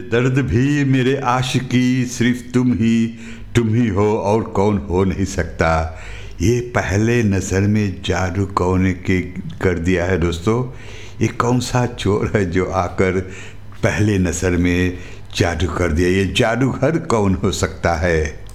दर्द भी मेरे आशिकी सिर्फ तुम ही हो और कौन हो नहीं सकता। ये पहले नज़र में जादू कौन के कर दिया है दोस्तों। ये कौन सा चोर है जो आकर पहले नज़र में जादू कर दिया। ये जादूगर कौन हो सकता है।